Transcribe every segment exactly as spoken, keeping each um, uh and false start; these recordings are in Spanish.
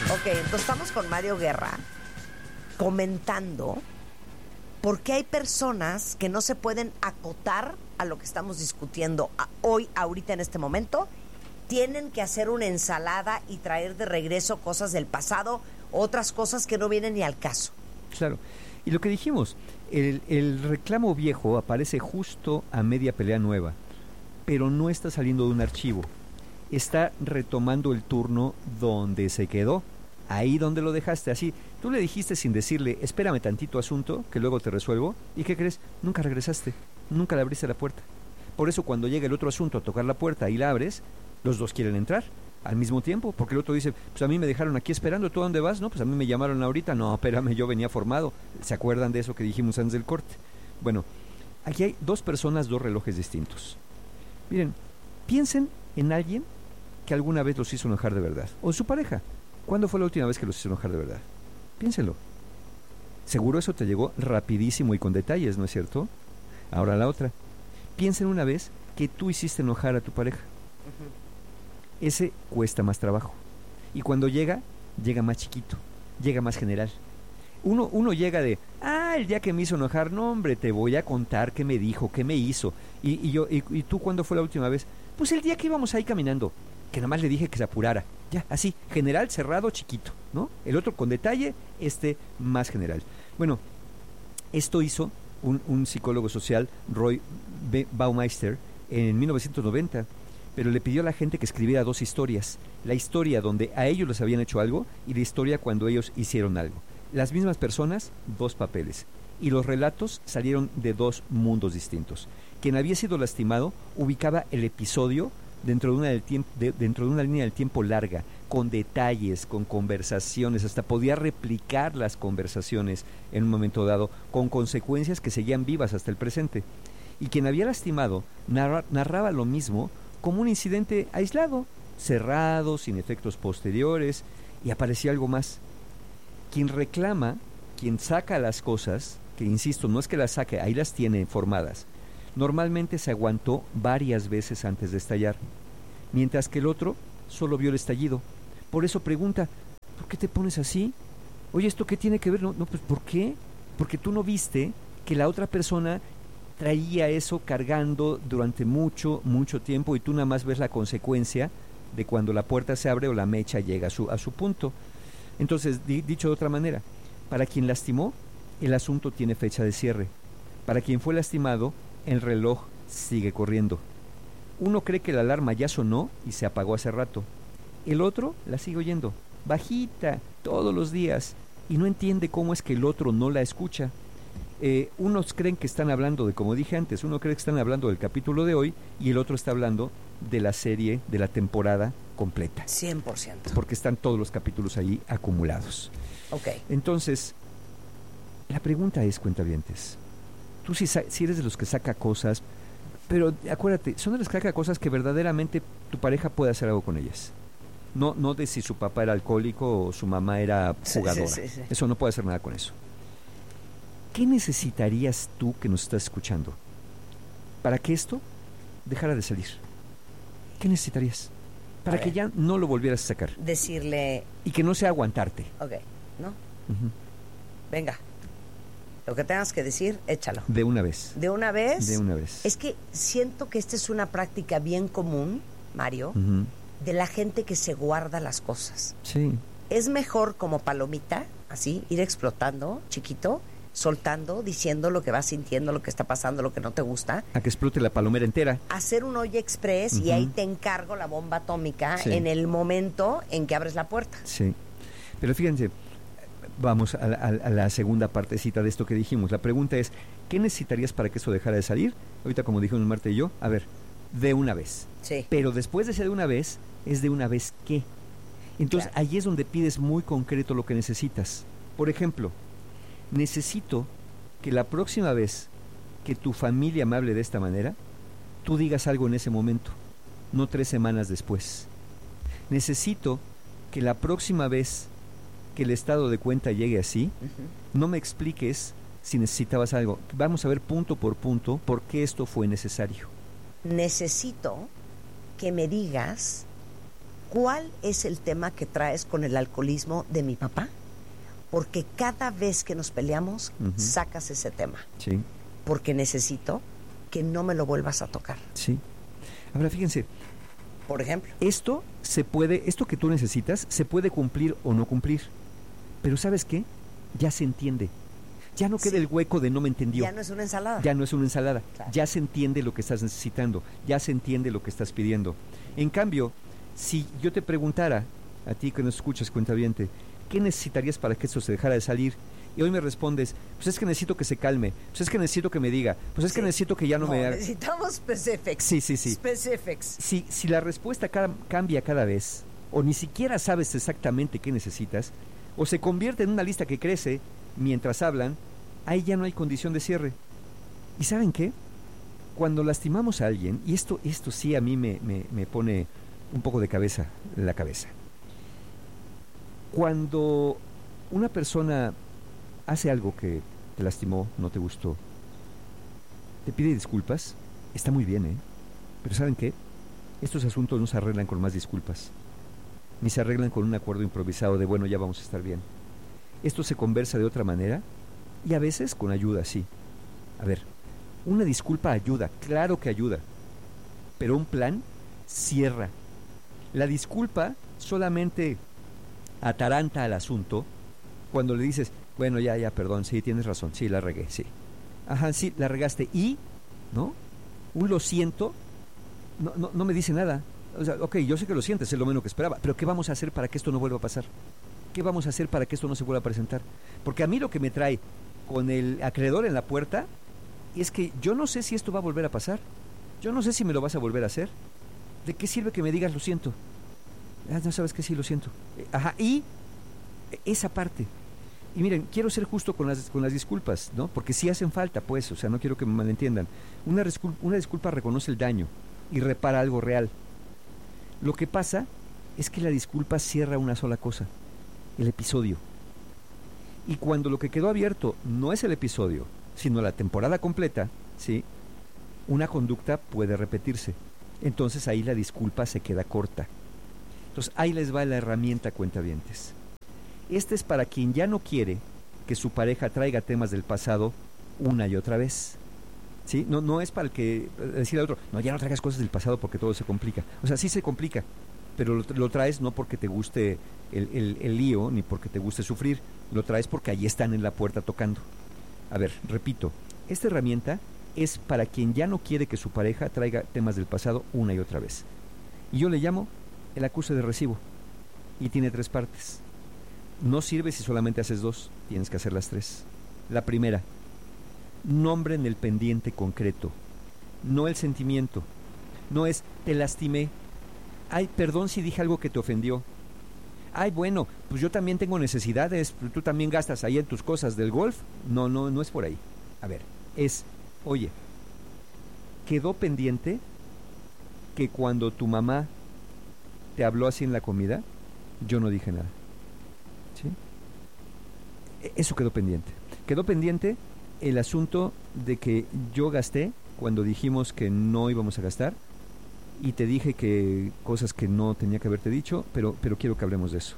Ok, entonces estamos con Mario Guerra comentando por qué hay personas que no se pueden acotar a lo que estamos discutiendo a- hoy, ahorita, en este momento. Tienen que hacer una ensalada y traer de regreso cosas del pasado, otras cosas que no vienen ni al caso. Claro. Y lo que dijimos, el, el reclamo viejo aparece justo a media pelea nueva, pero no está saliendo de un archivo. Está retomando el turno donde se quedó, ahí donde lo dejaste. Así, tú le dijiste sin decirle, espérame tantito asunto, que luego te resuelvo, ¿y qué crees? Nunca regresaste, nunca le abriste la puerta. Por eso cuando llega el otro asunto a tocar la puerta y la abres, los dos quieren entrar al mismo tiempo, porque el otro dice, pues a mí me dejaron aquí esperando, ¿tú a dónde vas? No, pues a mí me llamaron ahorita. No, espérame, yo venía formado. ¿Se acuerdan de eso que dijimos antes del corte? Bueno, aquí hay dos personas, dos relojes distintos. Miren, piensen en alguien que alguna vez los hizo enojar de verdad, o en su pareja. ¿Cuándo fue la última vez que los hizo enojar de verdad? Piénsenlo. Seguro eso te llegó rapidísimo y con detalles, ¿no es cierto? Ahora la otra. Piensen una vez que tú hiciste enojar a tu pareja. Ese cuesta más trabajo. Y cuando llega, llega más chiquito, llega más general. Uno, uno llega de, ah, el día que me hizo enojar, no hombre, te voy a contar qué me dijo, qué me hizo. Y, y yo, y, y tú, ¿cuándo fue la última vez? Pues el día que íbamos ahí caminando, que nada más le dije que se apurara. Ya, así, general, cerrado, chiquito, ¿no? El otro con detalle, este más general. Bueno, esto hizo un, un psicólogo social, Roy B. Baumeister, en mil novecientos noventa, pero le pidió a la gente que escribiera dos historias. La historia donde a ellos les habían hecho algo y la historia cuando ellos hicieron algo. Las mismas personas, dos papeles. Y los relatos salieron de dos mundos distintos. Quien había sido lastimado ubicaba el episodio dentro de una, del tiemp- de, dentro de una línea del tiempo larga, con detalles, con conversaciones, hasta podía replicar las conversaciones en un momento dado, con consecuencias que seguían vivas hasta el presente. Y quien había lastimado narra- narraba lo mismo como un incidente aislado, cerrado, sin efectos posteriores, y aparecía algo más. Quien reclama, quien saca las cosas, que insisto, no es que las saque, ahí las tiene formadas, normalmente se aguantó varias veces antes de estallar, mientras que el otro solo vio el estallido. Por eso pregunta, ¿por qué te pones así? Oye, ¿esto qué tiene que ver? No, no, pues ¿por qué? Porque tú no viste que la otra persona traía eso cargando durante mucho, mucho tiempo y tú nada más ves la consecuencia de cuando la puerta se abre o la mecha llega a su, a su punto. Entonces, di, dicho de otra manera, para quien lastimó, el asunto tiene fecha de cierre. Para quien fue lastimado, el reloj sigue corriendo. Uno cree que la alarma ya sonó y se apagó hace rato. El otro la sigue oyendo, bajita, todos los días, y no entiende cómo es que el otro no la escucha. Eh, unos creen que están hablando de, como dije antes, uno cree que están hablando del capítulo de hoy y el otro está hablando de la serie, de la temporada completa. cien por ciento. Porque están todos los capítulos ahí acumulados. Ok. Entonces, la pregunta es, cuentavientes, tú si, sa- si eres de los que saca cosas, pero acuérdate, son de los que saca cosas que verdaderamente tu pareja puede hacer algo con ellas. No, no de si su papá era alcohólico o su mamá era jugadora. Sí, sí, sí, sí. Eso no puede hacer nada con eso. ¿Qué necesitarías tú que nos estás escuchando para que esto dejara de salir? ¿Qué necesitarías? Para que ya no lo volvieras a sacar. Decirle, Y que no sea aguantarte. ok, ¿no? Ujú. Venga. Lo que tengas que decir, échalo. De una vez. De una vez. De una vez. Es que siento que esta es una práctica bien común, Mario, Ujú. de la gente que se guarda las cosas. Sí. Es mejor como palomita, así, ir explotando, chiquito, soltando, diciendo lo que vas sintiendo, lo que está pasando, lo que no te gusta. A que explote la palomera entera. Hacer un olla express Ujú. y ahí te encargo la bomba atómica Sí. en el momento en que abres la puerta. Sí. Pero fíjense, vamos a la, a la- a la segunda partecita de esto que dijimos. La pregunta es, ¿qué necesitarías para que eso dejara de salir? Ahorita, como dijimos Marta y yo, a ver, de una vez. Sí. Pero después de ser de una vez, es de una vez qué. Entonces, Claro. ahí es donde pides muy concreto lo que necesitas. Por ejemplo, necesito que la próxima vez que tu familia me hable de esta manera, tú digas algo en ese momento, no tres semanas después. Necesito que la próxima vez que el estado de cuenta llegue así, Ujú. no me expliques si necesitabas algo. Vamos a ver punto por punto por qué esto fue necesario. Necesito que me digas ¿cuál es el tema que traes con el alcoholismo de mi papá? Porque cada vez que nos peleamos, uh-huh. sacas ese tema. Sí. Porque necesito que no me lo vuelvas a tocar. Sí. Ahora, fíjense. Por ejemplo. Esto se puede, esto que tú necesitas, se puede cumplir o no cumplir. Pero ¿sabes qué? Ya se entiende. Ya no queda sí. el hueco de no me entendió. Ya no es una ensalada. Ya no es una ensalada. Claro. Ya se entiende lo que estás necesitando. Ya se entiende lo que estás pidiendo. En cambio, si yo te preguntara, a ti que nos escuchas, cuentaviente, ¿qué necesitarías para que esto se dejara de salir? Y hoy me respondes, pues es que necesito que se calme, pues es que necesito que me diga, pues es sí. que necesito que ya no, no me haga. Necesitamos specifics. Sí, sí, sí. Specifics. Si, si la respuesta ca- cambia cada vez, o ni siquiera sabes exactamente qué necesitas, o se convierte en una lista que crece mientras hablan, ahí ya no hay condición de cierre. ¿Y saben qué? Cuando lastimamos a alguien, y esto, esto sí a mí me, me, me pone un poco de cabeza en la cabeza. Cuando una persona hace algo que te lastimó, no te gustó, te pide disculpas, está muy bien, ¿eh? Pero ¿saben qué? Estos asuntos no se arreglan con más disculpas, ni se arreglan con un acuerdo improvisado de, bueno, ya vamos a estar bien. Esto se conversa de otra manera y a veces con ayuda, sí. A ver, una disculpa ayuda, claro que ayuda, pero un plan cierra. La disculpa solamente ataranta al asunto cuando le dices, bueno, ya, ya, perdón, sí, tienes razón, sí, la regué, sí. Ajá, sí, la regaste. ¿Y? ¿No? Un lo siento, no, no, no me dice nada. O sea, ok, yo sé que lo sientes, es lo menos que esperaba, pero ¿qué vamos a hacer para que esto no vuelva a pasar? ¿Qué vamos a hacer para que esto no se vuelva a presentar? Porque a mí lo que me trae con el acreedor en la puerta es que yo no sé si esto va a volver a pasar. Yo no sé si me lo vas a volver a hacer. ¿De qué sirve que me digas lo siento? Ah, no sabes que sí, lo siento. Ajá, y esa parte. Y miren, quiero ser justo con las, con las disculpas, ¿no? Porque sí hacen falta, pues, o sea, no quiero que me malentiendan. Una, disculpa, una disculpa reconoce el daño y repara algo real. Lo que pasa es que la disculpa cierra una sola cosa, el episodio. Y cuando lo que quedó abierto no es el episodio, sino la temporada completa, ¿sí? Una conducta puede repetirse. Entonces ahí la disculpa se queda corta. Entonces ahí les va la herramienta, cuentavientes. Este es para quien ya no quiere que su pareja traiga temas del pasado una y otra vez. ¿Sí? No, no es para el que decir al otro, no, ya no traigas cosas del pasado porque todo se complica. O sea, sí se complica, pero lo, lo traes no porque te guste el, el, el lío, ni porque te guste sufrir. Lo traes porque ahí están en la puerta tocando. A ver, repito, esta herramienta es para quien ya no quiere que su pareja traiga temas del pasado una y otra vez. Y yo le llamo el acuse de recibo. Y tiene tres partes. No sirve si solamente haces dos, tienes que hacer las tres. La primera, nombren el pendiente concreto, no el sentimiento. No es, te lastimé. Ay, perdón si dije algo que te ofendió. Ay, bueno, pues yo también tengo necesidades, tú también gastas ahí en tus cosas del golf. No, no, no es por ahí. A ver, es, oye, quedó pendiente que cuando tu mamá te habló así en la comida, yo no dije nada. ¿Sí? Eso quedó pendiente. Quedó pendiente el asunto de que yo gasté cuando dijimos que no íbamos a gastar y te dije que cosas que no tenía que haberte dicho, pero, pero quiero que hablemos de eso.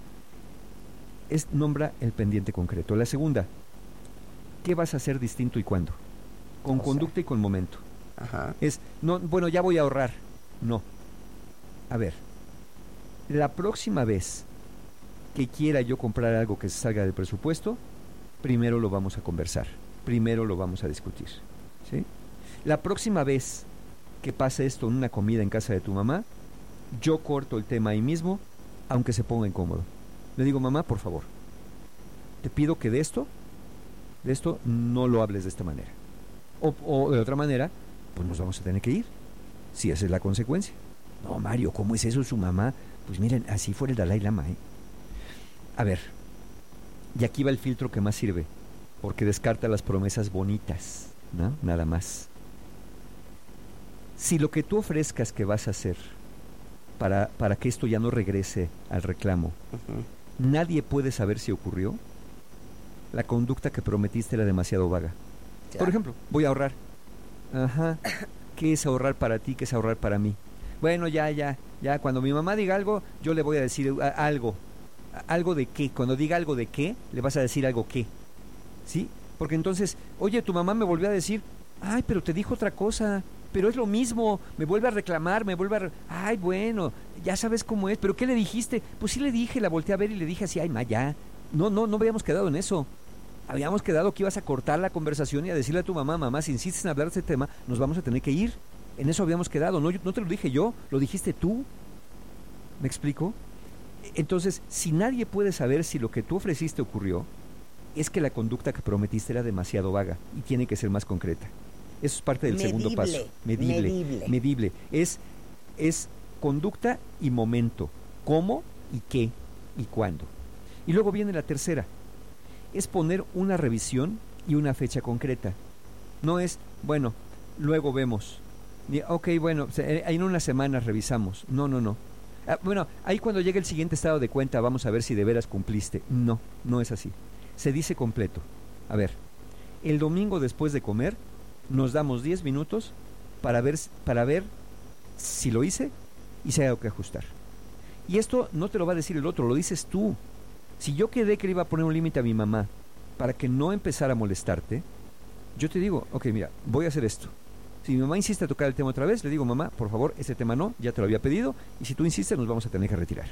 Es, nombra el pendiente concreto. La segunda, ¿qué vas a hacer distinto y cuándo? Con o conducta sea. y con momento. Ajá. Es, no, bueno, ya voy a ahorrar. No. A ver, la próxima vez que quiera yo comprar algo que se salga del presupuesto, primero lo vamos a conversar, primero lo vamos a discutir, ¿sí? La próxima vez que pase esto en una comida en casa de tu mamá, yo corto el tema ahí mismo, aunque se ponga incómodo. Le digo, mamá, por favor, te pido que de esto, de esto no lo hables de esta manera. O, o de otra manera, pues nos vamos a tener que ir, si esa es la consecuencia. No, Mario, ¿cómo es eso? Su mamá, pues miren, así fuera el Dalai Lama, ¿eh? A ver, y aquí va el filtro que más sirve, porque descarta las promesas bonitas, ¿no? Nada más. Si lo que tú ofrezcas que vas a hacer para, para que esto ya no regrese al reclamo, uh-huh. nadie puede saber si ocurrió, la conducta que prometiste era demasiado vaga. Ya. Por ejemplo, voy a ahorrar. Ajá. ¿Qué es ahorrar para ti? ¿Qué es ahorrar para mí? Bueno, ya, ya, ya, cuando mi mamá diga algo, yo le voy a decir a, algo. A, ¿Algo de qué? Cuando diga algo de qué, le vas a decir algo qué. ¿Sí? Porque entonces, oye, tu mamá me volvió a decir, ay, pero te dijo otra cosa, pero es lo mismo, me vuelve a reclamar, me vuelve a... Re... Ay, bueno, ya sabes cómo es, pero ¿qué le dijiste? Pues sí le dije, la volteé a ver y le dije así, ay, ma, ya. No, no, no habíamos quedado en eso. Habíamos quedado que ibas a cortar la conversación y a decirle a tu mamá, mamá, si insistes en hablar de este tema, nos vamos a tener que ir. En eso habíamos quedado, no, yo, no te lo dije yo, lo dijiste tú. ¿Me explico? Entonces, si nadie puede saber si lo que tú ofreciste ocurrió, es que la conducta que prometiste era demasiado vaga y tiene que ser más concreta. Eso es parte del medible, segundo paso. Medible. Medible. Medible. Es, es conducta y momento. ¿Cómo y qué y cuándo? Y luego viene la tercera. Es poner una revisión y una fecha concreta. No es, bueno, luego vemos. Ok, bueno, en unas semanas revisamos. No, no, no. Ah, bueno, ahí cuando llegue el siguiente estado de cuenta vamos a ver si de veras cumpliste. No, no es así. Se dice completo. A ver, el domingo después de comer nos damos diez minutos para ver, para ver si lo hice y si hay algo que ajustar. Y esto no te lo va a decir el otro, lo dices tú. Si yo quedé que le iba a poner un límite a mi mamá para que no empezara a molestarte, yo te digo, ok, mira, voy a hacer esto. Si mi mamá insiste a tocar el tema otra vez, le digo, mamá, por favor, ese tema no, ya te lo había pedido, y si tú insistes nos vamos a tener que retirar.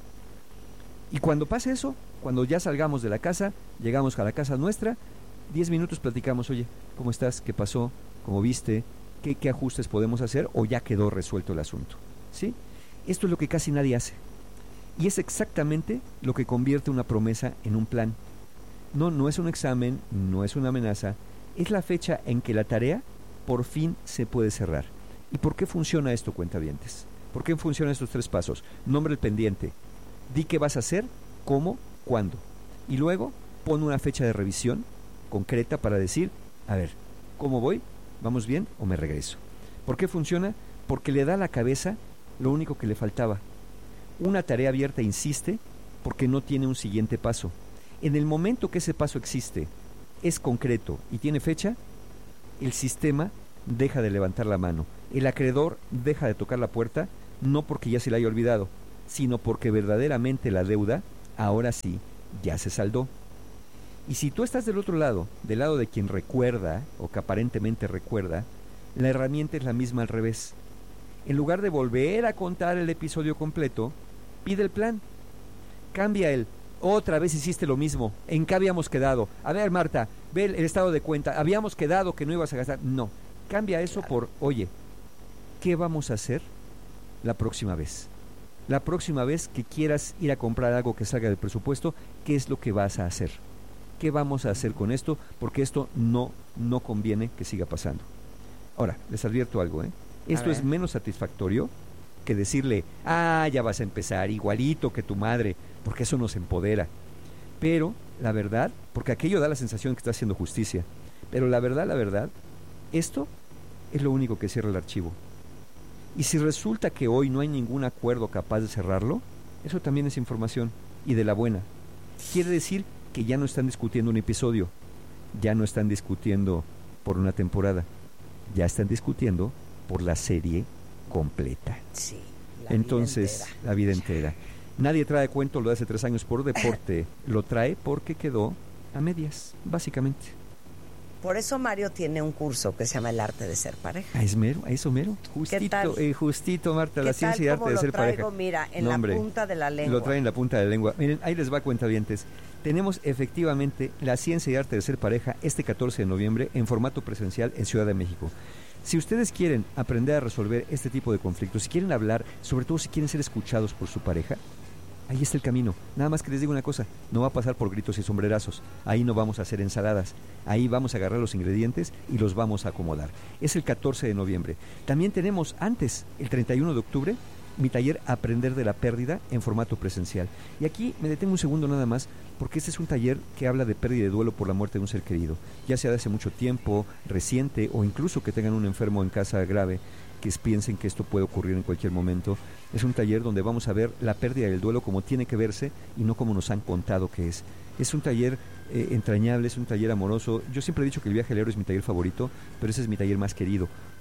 Y cuando pase eso, cuando ya salgamos de la casa, llegamos a la casa nuestra, diez minutos platicamos, oye, ¿cómo estás? ¿Qué pasó? ¿Cómo viste? ¿Qué, qué ajustes podemos hacer? ¿O ya quedó resuelto el asunto? ¿Sí? Esto es lo que casi nadie hace. Y es exactamente lo que convierte una promesa en un plan. No, no es un examen, no es una amenaza, es la fecha en que la tarea por fin se puede cerrar. ¿Y por qué funciona esto, cuentavientes? ¿Por qué funcionan estos tres pasos? Nombre el pendiente, di qué vas a hacer, cómo, cuándo. Y luego pon una fecha de revisión concreta para decir, a ver, ¿cómo voy? ¿Vamos bien o me regreso? ¿Por qué funciona? Porque le da a la cabeza lo único que le faltaba. Una tarea abierta insiste porque no tiene un siguiente paso. En el momento que ese paso existe, es concreto y tiene fecha, el sistema deja de levantar la mano. El acreedor deja de tocar la puerta, no porque ya se le haya olvidado, sino porque verdaderamente la deuda, ahora sí, ya se saldó. Y si tú estás del otro lado, del lado de quien recuerda, o que aparentemente recuerda, la herramienta es la misma al revés. En lugar de volver a contar el episodio completo, pide el plan. Cambia el, otra vez hiciste lo mismo, ¿en qué habíamos quedado? A ver, Marta, ve el, el estado de cuenta, habíamos quedado que no ibas a gastar. No, cambia eso por, oye, ¿qué vamos a hacer la próxima vez? La próxima vez que quieras ir a comprar algo que salga del presupuesto, ¿qué es lo que vas a hacer? ¿Qué vamos a hacer con esto? Porque esto no, no conviene que siga pasando. Ahora, les advierto algo, ¿eh? Esto es menos satisfactorio que decirle, ah, ya vas a empezar igualito que tu madre, porque eso nos empodera. Pero, la verdad, porque aquello da la sensación que está haciendo justicia, pero la verdad, la verdad, esto es lo único que cierra el archivo. Y si resulta que hoy no hay ningún acuerdo capaz de cerrarlo, eso también es información, y de la buena. Quiere decir que ya no están discutiendo un episodio, ya no están discutiendo por una temporada, ya están discutiendo por la serie completa. Sí, la Entonces, vida entera. la vida entera. Nadie trae cuento lo de hace tres años por deporte, lo trae porque quedó a medias, básicamente. Por eso Mario tiene un curso que se llama El Arte de Ser Pareja. Ah, es mero, a eso mero. Justito, eh, justito, Marta, la ciencia y arte de ser pareja. ¿Cómo lo traigo? Mira, en no, la hombre, punta de la lengua. Lo trae en la punta de la lengua. Miren, ahí les va, cuentavientes. Tenemos efectivamente la ciencia y arte de ser pareja este catorce de noviembre en formato presencial en Ciudad de México. Si ustedes quieren aprender a resolver este tipo de conflictos, si quieren hablar, sobre todo si quieren ser escuchados por su pareja, ahí está el camino. Nada más que les digo una cosa, no va a pasar por gritos y sombrerazos. Ahí no vamos a hacer ensaladas. Ahí vamos a agarrar los ingredientes y los vamos a acomodar. Es el catorce de noviembre. También tenemos antes, el treinta y uno de octubre, mi taller Aprender de la Pérdida en formato presencial. Y aquí me detengo un segundo nada más, porque este es un taller que habla de pérdida y de duelo por la muerte de un ser querido, ya sea de hace mucho tiempo, reciente, o incluso que tengan un enfermo en casa grave, que piensen que esto puede ocurrir en cualquier momento. Es un taller donde vamos a ver la pérdida y el duelo como tiene que verse y no como nos han contado que es. Es un taller eh, entrañable, es un taller amoroso. Yo siempre he dicho que el viaje al héroe es mi taller favorito, pero ese es mi taller más querido,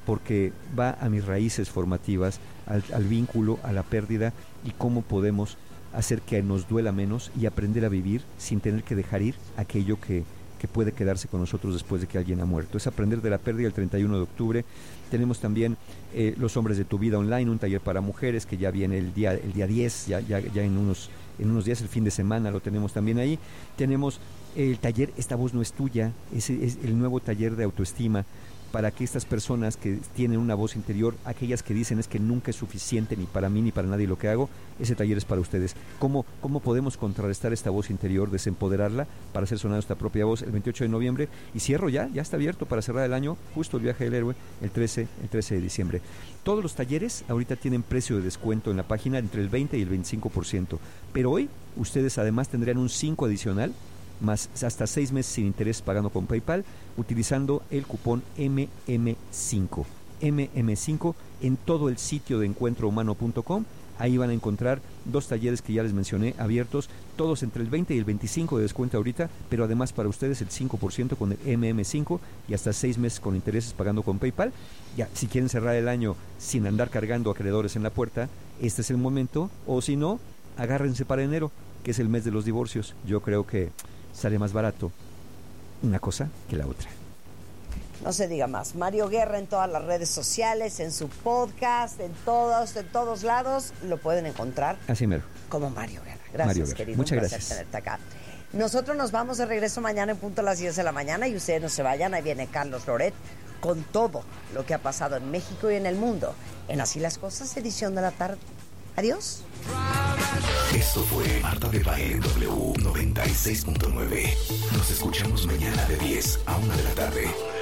porque va a mis raíces formativas, al, al vínculo, a la pérdida y cómo podemos hacer que nos duela menos y aprender a vivir sin tener que dejar ir aquello que, que puede quedarse con nosotros después de que alguien ha muerto. Es aprender de la pérdida el treinta y uno de octubre. Tenemos también eh, Los Hombres de tu Vida Online, un taller para mujeres que ya viene el día, el día diez, ya, ya, ya en unos, en unos días, el fin de semana lo tenemos también ahí. Tenemos el taller Esta Voz No Es Tuya, ese es el nuevo taller de autoestima para que estas personas que tienen una voz interior, aquellas que dicen es que nunca es suficiente ni para mí ni para nadie lo que hago, ese taller es para ustedes. ¿Cómo, cómo podemos contrarrestar esta voz interior, desempoderarla para hacer sonar nuestra propia voz? El veintiocho de noviembre, y cierro ya, ya está abierto para cerrar el año, justo el viaje del héroe, el trece, el trece de diciembre. Todos los talleres ahorita tienen precio de descuento en la página entre el veinte y el veinticinco por ciento, pero hoy ustedes además tendrían un cinco adicional, más hasta seis meses sin interés pagando con PayPal, utilizando el cupón M M cinco. M M cinco en todo el sitio de encuentro humano punto com. Ahí van a encontrar dos talleres que ya les mencioné, abiertos, todos entre el veinte y el veinticinco de descuento ahorita, pero además para ustedes el cinco por ciento con el M M cinco y hasta seis meses con intereses pagando con PayPal. Ya, si quieren cerrar el año sin andar cargando acreedores en la puerta, este es el momento, o si no, agárrense para enero, que es el mes de los divorcios. Yo creo que sale más barato una cosa que la otra. No se diga más. Mario Guerra en todas las redes sociales, en su podcast, en todos, en todos lados, lo pueden encontrar. Así mero. Como Mario Guerra. Gracias, Mario Guerra. querido. Muchas Un placer gracias. tenerte acá. Nosotros nos vamos de regreso mañana en punto a las diez de la mañana y ustedes no se vayan. Ahí viene Carlos Loret con todo lo que ha pasado en México y en el mundo. En Así las Cosas, edición de la tarde. Adiós. Esto fue Marta de Baile W noventa y seis punto nueve. Nos escuchamos mañana de diez a una de la tarde.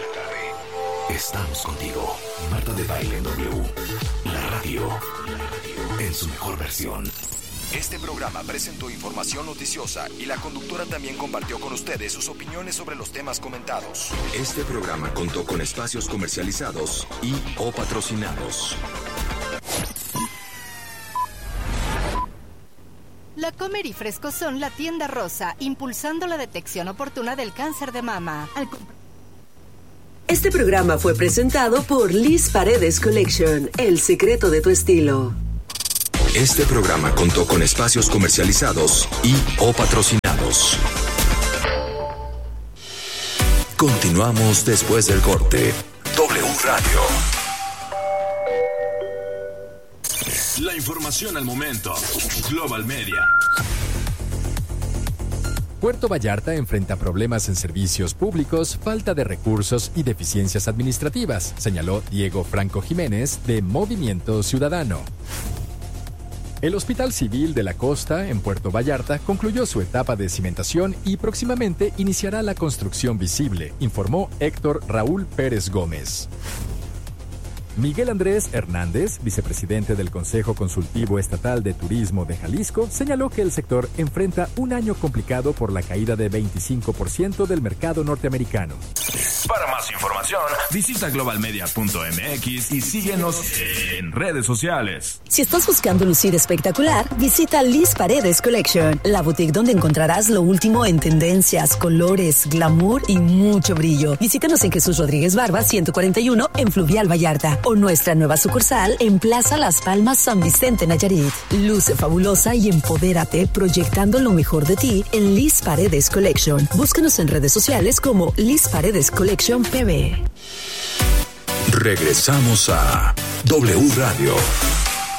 Estamos contigo. Marta de Baile W. La radio. En su mejor versión. Este programa presentó información noticiosa y la conductora también compartió con ustedes sus opiniones sobre los temas comentados. Este programa contó con espacios comercializados y o patrocinados. La Comer y Fresco son la tienda rosa, impulsando la detección oportuna del cáncer de mama. Al Este programa fue presentado por Liz Paredes Collection, el secreto de tu estilo. Este programa contó con espacios comercializados y o patrocinados. Continuamos después del corte. W Radio. La información al momento. Global Media. Puerto Vallarta enfrenta problemas en servicios públicos, falta de recursos y deficiencias administrativas, señaló Diego Franco Jiménez de Movimiento Ciudadano. El Hospital Civil de la Costa, en Puerto Vallarta, concluyó su etapa de cimentación y próximamente iniciará la construcción visible, informó Héctor Raúl Pérez Gómez. Miguel Andrés Hernández, vicepresidente del Consejo Consultivo Estatal de Turismo de Jalisco, señaló que el sector enfrenta un año complicado por la caída de veinticinco por ciento del mercado norteamericano. Para más información, visita global media punto m x y síguenos en redes sociales. Si estás buscando lucir espectacular, visita Liz Paredes Collection, la boutique donde encontrarás lo último en tendencias, colores, glamour y mucho brillo. Visítanos en Jesús Rodríguez Barba ciento cuarenta y uno en Fluvial Vallarta o nuestra nueva sucursal en Plaza Las Palmas San Vicente Nayarit. Luce fabulosa y empodérate proyectando lo mejor de ti en Liz Paredes Collection. Búscanos en redes sociales como Liz Paredes Collection P B. Regresamos a W Radio.